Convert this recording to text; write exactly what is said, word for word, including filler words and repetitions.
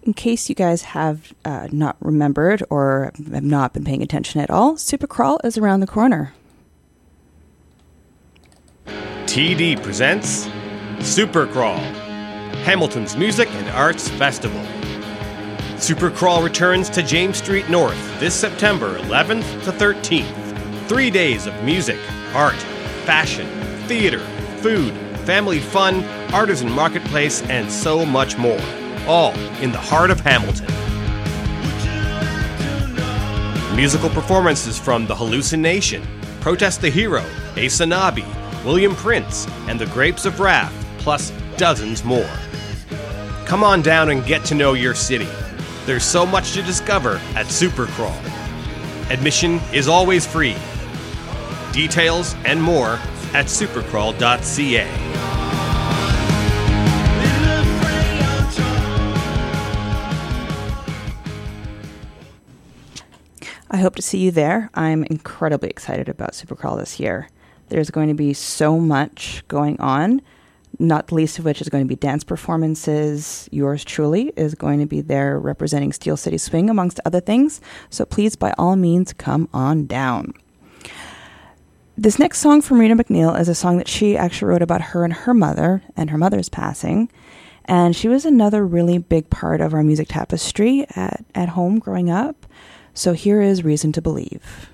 in case you guys have uh, not remembered or have not been paying attention at all, Supercrawl is around the corner. T D presents Supercrawl, Hamilton's Music and Arts Festival. Supercrawl returns to James Street North this September eleventh to thirteenth. Three days of music, art, fashion, theater, food, family fun, artisan marketplace, and so much more. All in the heart of Hamilton. Musical performances from The Hallucination, Protest the Hero, Asanabi, William Prince, and The Grapes of Wrath, plus dozens more. Come on down and get to know your city. There's so much to discover at Supercrawl. Admission is always free. Details and more at supercrawl dot c a. I hope to see you there. I'm incredibly excited about Supercrawl this year. There's going to be so much going on, not the least of which is going to be dance performances. Yours truly is going to be there representing Steel City Swing, amongst other things. So please, by all means, come on down. This next song from Rita McNeil is a song that she actually wrote about her and her mother and her mother's passing. And she was another really big part of our music tapestry at, at home growing up. So here is Reason to Believe.